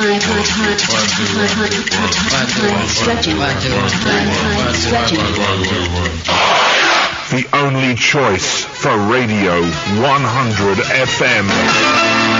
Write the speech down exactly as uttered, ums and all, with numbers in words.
time, time, time, time, time, time, stretching, time, time, stretching. The only choice for Radio one hundred F M.